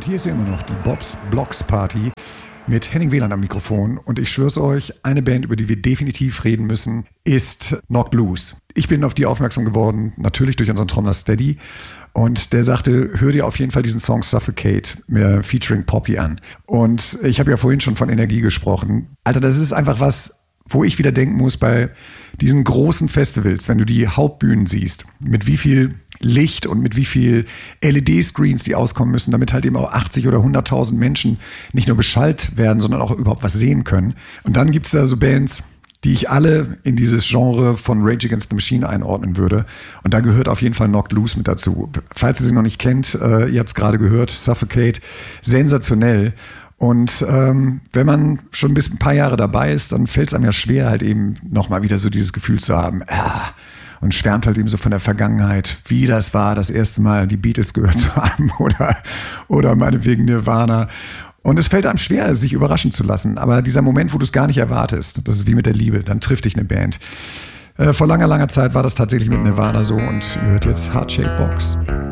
Hier ist ja immer noch die Bob's Blocks Party mit Henning Wieland am Mikrofon. Und ich schwör's euch, eine Band, über die wir definitiv reden müssen, ist Knocked Loose. Ich bin auf die aufmerksam geworden, natürlich durch unseren Trommler Steady. Und der sagte, hör dir auf jeden Fall diesen Song Suffocate featuring Poppy an. Und ich habe ja vorhin schon von Energie gesprochen. Alter, das ist einfach was, wo ich wieder denken muss bei diesen großen Festivals, wenn du die Hauptbühnen siehst, mit wie viel Licht und mit wie viel LED-Screens die auskommen müssen, damit halt eben auch 80 oder 100.000 Menschen nicht nur beschallt werden, sondern auch überhaupt was sehen können. Und dann gibt's da so Bands, die ich alle in dieses Genre von Rage Against the Machine einordnen würde. Und da gehört auf jeden Fall Knocked Loose mit dazu. Falls ihr sie noch nicht kennt, ihr habt es gerade gehört, Suffocate, sensationell. Und wenn man schon ein paar Jahre dabei ist, dann fällt es einem ja schwer, halt eben nochmal wieder so dieses Gefühl zu haben. Und schwärmt halt eben so von der Vergangenheit, wie das war, das erste Mal die Beatles gehört zu haben oder meinetwegen Nirvana. Und es fällt einem schwer, sich überraschen zu lassen. Aber dieser Moment, wo du es gar nicht erwartest, das ist wie mit der Liebe, dann trifft dich eine Band. Vor langer, langer Zeit war das tatsächlich mit Nirvana so und ihr hört jetzt Heart Shaped Box.